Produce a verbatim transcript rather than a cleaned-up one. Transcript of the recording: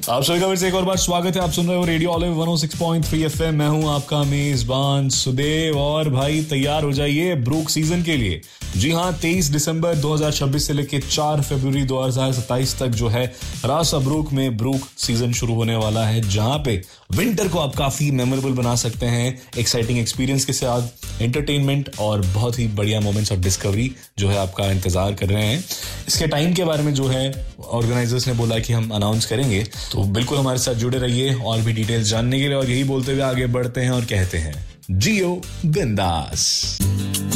आप सभी का फिर से एक और बार स्वागत है। आप सुन रहे हो रेडियो ऑलिव वन ओ सिक्स पॉइंट थ्री एफएम। मैं हूं आपका मेजबान सुदेव। और भाई तैयार हो जाइए ब्रूक सीजन के लिए। जी हां, तेईस दिसंबर दो हज़ार छब्बीस से लेकर चार फरवरी दो हज़ार सत्ताईस तक जो है रासा ब्रूक में ब्रूक सीजन शुरू होने वाला है, जहां पे विंटर को आप काफी मेमोरेबल बना सकते हैं एक्साइटिंग एक्सपीरियंस के साथ, एंटरटेनमेंट और बहुत ही बढ़िया मोमेंट्स ऑफ डिस्कवरी जो है आपका इंतजार कर रहे हैं। इसके टाइम के बारे में जो है ऑर्गेनाइजर्स ने बोला कि हम अनाउंस करेंगे, तो बिल्कुल हमारे साथ जुड़े रहिए और भी डिटेल्स जानने के लिए। और यही बोलते हुए आगे बढ़ते हैं और कहते हैं जियो बिंदास।